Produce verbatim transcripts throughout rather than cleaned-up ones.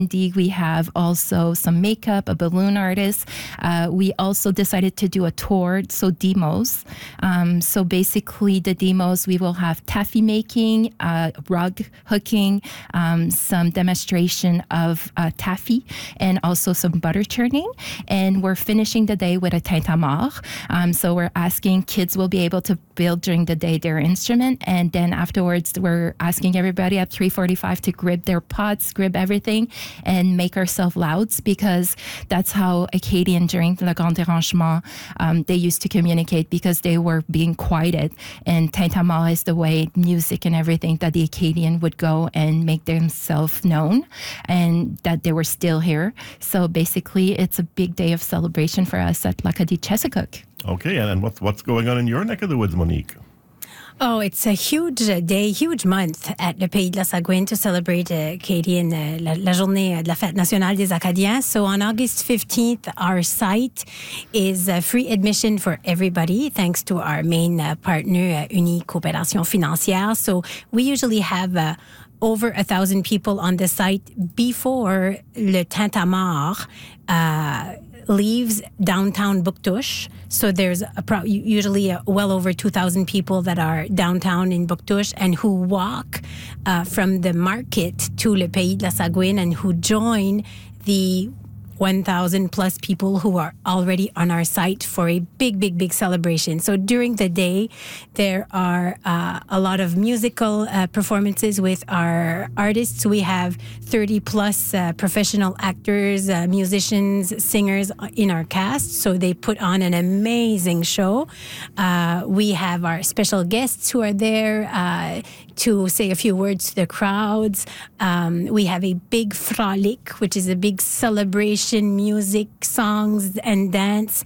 We have also some makeup, a balloon artist. Uh, we also decided to do a tour, so demos. Um, so basically the demos, we will have taffy making, uh, rug hooking, um, some demonstration of uh, taffy, and also some butter churning. And we're finishing the day with a tintamarre. Um, so we're asking kids will be able to build during the day their instrument. And then afterwards, we're asking everybody at three forty-five to grip their pots, grip everything, and make ourselves loud, because that's how Acadian during Le Grand Dérangement, um, they used to communicate, because they were being quieted. And tintamarre is the way music and everything that the Acadian would go and make themselves known, and that they were still here. So basically, it's a big day of celebration for us at L'Acadie Chesapeake. Okay, and what's, what's going on in your neck of the woods, Monique? Oh, it's a huge day, huge month at Le Pays de la Sagouine to celebrate uh, Acadian, uh, la, la journée de la Fête nationale des Acadiens. So on August fifteenth, our site is uh, free admission for everybody, thanks to our main uh, partner, uh, Uni Coopération Financière. So we usually have uh, over a thousand people on the site before Le Tintamarre uh, leaves downtown Bouctouche. So there's a pro- usually a well over two thousand people that are downtown in Bouctouche and who walk uh, from the market to Le Pays de la Sagouine, and who join the one thousand plus people who are already on our site for a big, big, big celebration. So during the day, there are uh, a lot of musical uh, performances with our artists. We have thirty plus uh, professional actors, uh, musicians, singers in our cast. So they put on an amazing show. Uh, we have our special guests who are there uh, to say a few words to the crowds. Um, we have a big frolic, which is a big celebration, music, songs, and dance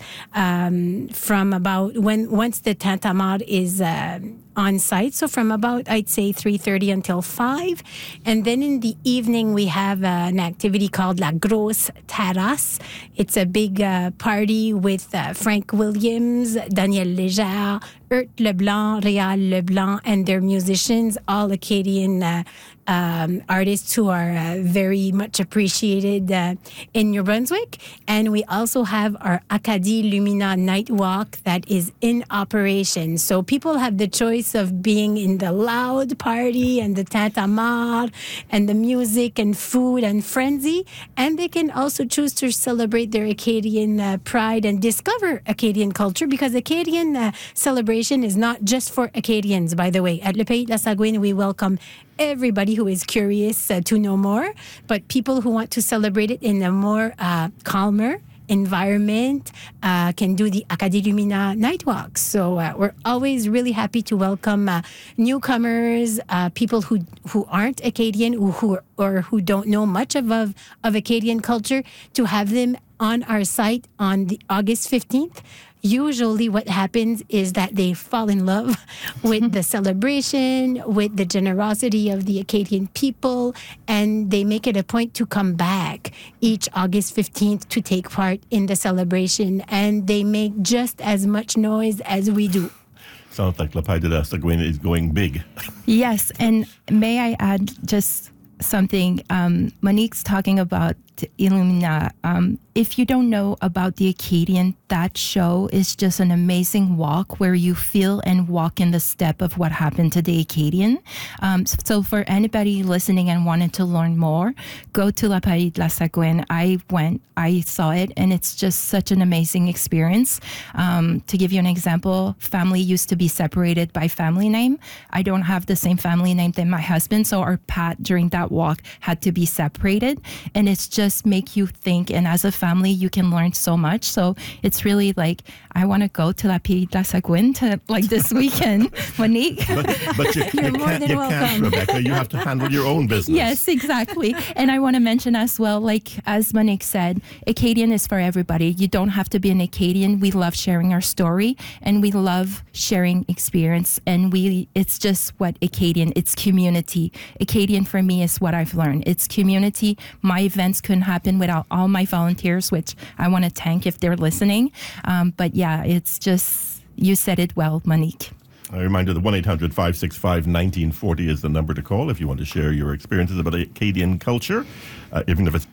um, from about when once the tintamarre is uh, on site. So from about, I'd say, three thirty until five. And then in the evening, we have uh, an activity called La Grosse Terrasse. It's a big uh, party with uh, Frank Williams, Daniel Léger, Ert Leblanc, Réal Leblanc, and their musicians, all Acadian uh, um, artists who are uh, very much appreciated uh, in New Brunswick. And we also have our Acadie Lumina Night Walk that is in operation. So people have the choice of being in the loud party and the tintamarre and the music and food and frenzy, and they can also choose to celebrate their Acadian uh, pride and discover Acadian culture, because Acadian uh, celebration is not just for Acadians, by the way. At Le Pays de la Sagouine, we welcome everybody who is curious uh, to know more, but people who want to celebrate it in a more uh, calmer environment uh, can do the Acadie Lumina night walk. So uh, we're always really happy to welcome uh, newcomers, uh, people who who aren't Acadian or who or who don't know much of, of of Acadian culture, to have them on our site on the August fifteenth. Usually what happens is that they fall in love with the celebration, with the generosity of the Acadian people, and they make it a point to come back each August fifteenth to take part in the celebration, and they make just as much noise as we do. Sounds like Le Pays de la Sagouine is going big. Yes, and may I add just something? Um, Monique's talking about Illumina. Um, if you don't know about the Acadian, that show is just an amazing walk where you feel and walk in the step of what happened to the Acadian. Um, so for anybody listening and wanting to learn more, go to La Pays de la Sagouine. I went, I saw it, and it's just such an amazing experience. Um, to give you an example, family used to be separated by family name. I don't have the same family name than my husband, so our path during that walk had to be separated, and it's just make you think, and as a family you can learn so much. So it's really like, I want to go to La Pays de la Sagouine to like this weekend. Monique, but, but you, you, You're more can't, than you welcome. can't, Rebecca. You have to handle your own business. Yes, exactly. And I want to mention as well, like as Monique said, Acadian is for everybody. You don't have to be an Acadian. We love sharing our story, and we love sharing experience, and we it's just what Acadian, it's community. Acadian for me is what I've learned. It's community. My events couldn't happen without all my volunteers, which I want to thank if they're listening. Um, but yeah, it's just, you said it well, Monique. A reminder that one eight hundred five six five one nine four zero is the number to call if you want to share your experiences about Acadian culture, uh, even if it's